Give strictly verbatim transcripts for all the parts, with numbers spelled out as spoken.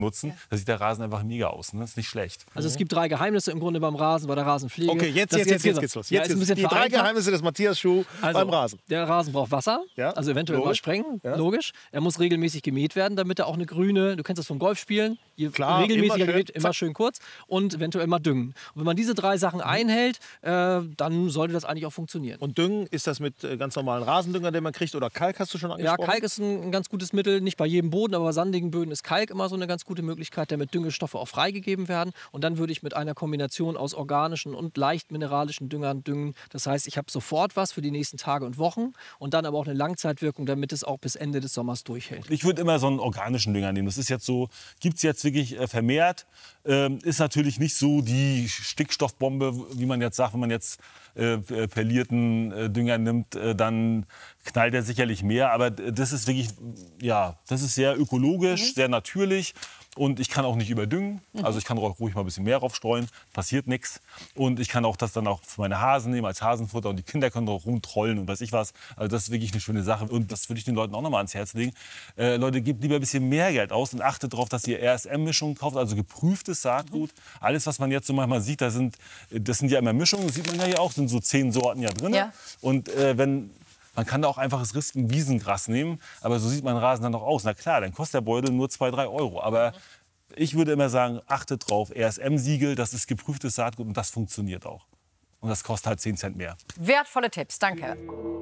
nutzen, ja. Da sieht der Rasen einfach mega aus. Ne? Das ist nicht schlecht. Also es gibt drei Geheimnisse im Grunde beim Rasen, bei der Rasenpflege. Okay, jetzt, jetzt, jetzt, jetzt geht's los. Jetzt ja, ist die drei Geheimnisse des Matthias Schuh also, beim Rasen. Der Rasen braucht Wasser, ja. Also eventuell logisch. Mal sprengen, ja. Logisch. Er muss regelmäßig gemäht werden, damit er auch eine grüne, du kennst das vom Golfspielen, je Klar, regelmäßig immer, gemäht, immer schön kurz und eventuell mal düngen. Und wenn man diese drei Sachen einhält, äh, dann sollte das eigentlich auch funktionieren. Und düngen, ist das mit äh, ganz normalen Rasendünger, den man kriegt, oder Kalk hast du schon angesprochen? Ja, Kalk ist ein, ein ganz gutes Mittel, nicht bei jedem Boden, aber bei sandigen Böden ist Kalk immer so eine ganz gute Möglichkeit, damit Düngestoffe auch freigegeben werden. Und dann würde ich mit einer Kombination aus organischen und leicht mineralischen Düngern düngen. Das heißt, ich habe sofort was für die nächsten Tage und Wochen und dann aber auch eine Langzeitwirkung, damit es auch bis Ende des Sommers durchhält. Ich würde immer so einen organischen Dünger nehmen. Das ist jetzt so, gibt es jetzt wirklich äh, vermehrt. Ähm, ist natürlich nicht so die Stickstoffbombe, wie man jetzt sagt, wenn man jetzt äh, perlierten äh, Dünger nimmt, äh, dann knallt er sicherlich mehr. Aber das ist wirklich, ja, das ist sehr ökologisch, mhm. sehr natürlich. Und ich kann auch nicht überdüngen. Also ich kann ruhig mal ein bisschen mehr draufstreuen. Passiert nichts. Und ich kann auch das dann auch für meine Hasen nehmen als Hasenfutter. Und die Kinder können auch rumtrollen und weiß ich was. Also das ist wirklich eine schöne Sache. Und das würde ich den Leuten auch noch mal ans Herz legen. Äh, Leute, gebt lieber ein bisschen mehr Geld aus und achtet darauf, dass ihr R S M-Mischungen kauft. Also geprüftes Saatgut. Alles, was man jetzt so manchmal sieht, da sind, das sind ja immer Mischungen. Das sieht man ja hier auch. Sind so zehn Sorten ja drin. Ja. Und äh, wenn... Man kann da auch einfaches Rispen-Wiesengras nehmen, aber so sieht mein Rasen dann noch aus. Na klar, dann kostet der Beutel nur zwei, drei Euro. Aber ich würde immer sagen, achtet drauf, R S M-Siegel, das ist geprüftes Saatgut und das funktioniert auch. Und das kostet halt zehn Cent mehr. Wertvolle Tipps, danke.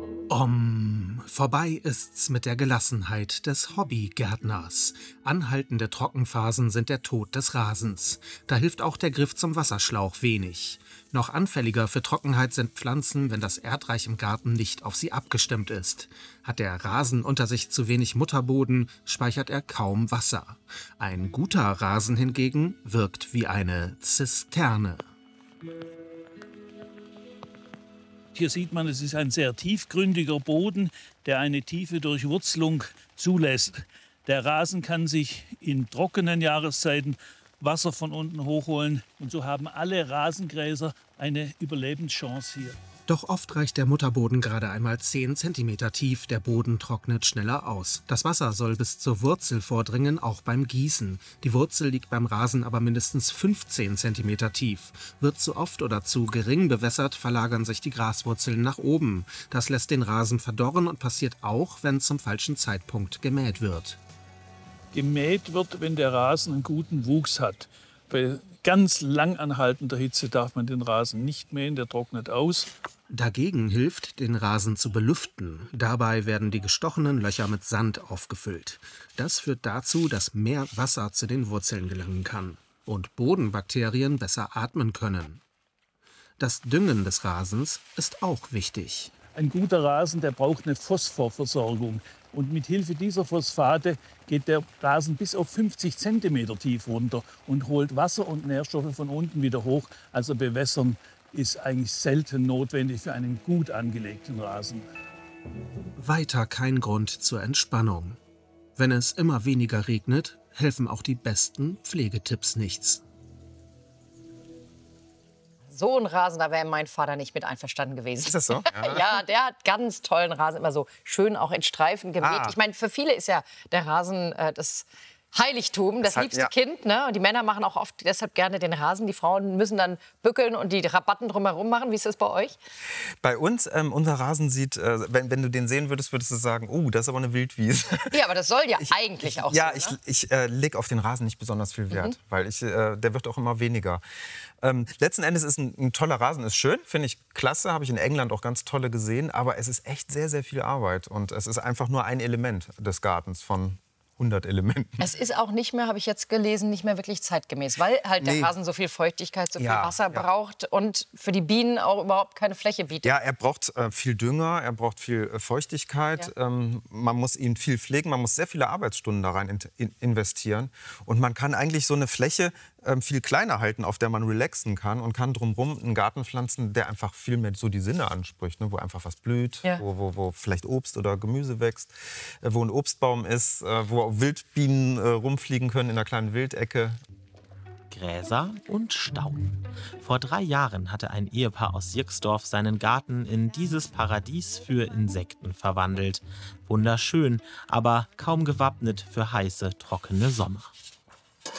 Om, vorbei ist's mit der Gelassenheit des Hobbygärtners. Anhaltende Trockenphasen sind der Tod des Rasens. Da hilft auch der Griff zum Wasserschlauch wenig. Noch anfälliger für Trockenheit sind Pflanzen, wenn das Erdreich im Garten nicht auf sie abgestimmt ist. Hat der Rasen unter sich zu wenig Mutterboden, speichert er kaum Wasser. Ein guter Rasen hingegen wirkt wie eine Zisterne. Hier sieht man, es ist ein sehr tiefgründiger Boden, der eine tiefe Durchwurzelung zulässt. Der Rasen kann sich in trockenen Jahreszeiten Wasser von unten hochholen. Und so haben alle Rasengräser eine Überlebenschance hier. Doch oft reicht der Mutterboden gerade einmal zehn Zentimeter tief. Der Boden trocknet schneller aus. Das Wasser soll bis zur Wurzel vordringen, auch beim Gießen. Die Wurzel liegt beim Rasen aber mindestens fünfzehn Zentimeter tief. Wird zu oft oder zu gering bewässert, verlagern sich die Graswurzeln nach oben. Das lässt den Rasen verdorren und passiert auch, wenn zum falschen Zeitpunkt gemäht wird. Gemäht wird, wenn der Rasen einen guten Wuchs hat. Bei ganz lang anhaltender Hitze darf man den Rasen nicht mähen, der trocknet aus. Dagegen hilft, den Rasen zu belüften. Dabei werden die gestochenen Löcher mit Sand aufgefüllt. Das führt dazu, dass mehr Wasser zu den Wurzeln gelangen kann und Bodenbakterien besser atmen können. Das Düngen des Rasens ist auch wichtig. Ein guter Rasen, der braucht eine Phosphorversorgung. Und mit Hilfe dieser Phosphate geht der Rasen bis auf fünfzig Zentimeter tief runter und holt Wasser und Nährstoffe von unten wieder hoch. Also bewässern ist eigentlich selten notwendig für einen gut angelegten Rasen. Weiter kein Grund zur Entspannung. Wenn es immer weniger regnet, helfen auch die besten Pflegetipps nichts. So ein Rasen, da wäre mein Vater nicht mit einverstanden gewesen. Ist das so? Ja, ja, der hat ganz tollen Rasen, immer so schön auch in Streifen gemäht. Ah. Ich meine, für viele ist ja der Rasen äh, das Heiligtum, das, das liebste hat, ja. Kind. Ne? Und die Männer machen auch oft deshalb gerne den Rasen. Die Frauen müssen dann bückeln und die Rabatten drumherum machen. Wie ist das bei euch? Bei uns, ähm, unser Rasen sieht, äh, wenn, wenn du den sehen würdest, würdest du sagen, oh, das ist aber eine Wildwiese. Ja, aber das soll ja ich, eigentlich ich, auch ja, so, ich, ne? ich äh, lege auf den Rasen nicht besonders viel Wert, mhm. weil ich, äh, der wird auch immer weniger. Ähm, letzten Endes ist ein, ein toller Rasen, ist schön, finde ich klasse, habe ich in England auch ganz tolle gesehen, aber es ist echt sehr, sehr viel Arbeit und es ist einfach nur ein Element des Gartens von hundert Elementen. Es ist auch nicht mehr, habe ich jetzt gelesen, nicht mehr wirklich zeitgemäß, weil halt der nee. Rasen so viel Feuchtigkeit, so viel ja, Wasser ja. braucht und für die Bienen auch überhaupt keine Fläche bietet. Ja, er braucht äh, viel Dünger, er braucht viel äh, Feuchtigkeit, ja. ähm, man muss ihn viel pflegen, man muss sehr viele Arbeitsstunden da rein in, in, investieren und man kann eigentlich so eine Fläche ähm, viel kleiner halten, auf der man relaxen kann und kann drumherum einen Garten pflanzen, der einfach viel mehr so die Sinne anspricht, ne? Wo einfach was blüht, ja. wo, wo, wo vielleicht Obst oder Gemüse wächst, äh, wo ein Obstbaum ist, äh, wo Wildbienen äh, rumfliegen können in einer kleinen Wildecke. Gräser und Stau. Vor drei Jahren hatte ein Ehepaar aus Sierksdorf seinen Garten in dieses Paradies für Insekten verwandelt. Wunderschön, aber kaum gewappnet für heiße, trockene Sommer.